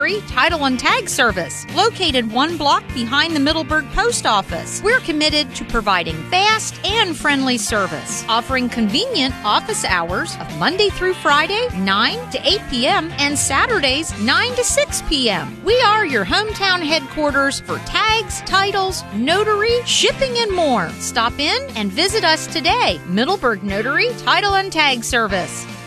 Title and Tag Service, located 1 block behind the Middleburg Post Office. We're committed to providing fast and friendly service, offering convenient office hours of Monday through Friday, 9 to 8 p.m., and Saturdays, 9 to 6 p.m. We are your hometown headquarters for tags, titles, notary, shipping, and more. Stop in and visit us today. Middleburg Notary, Title and Tag Service.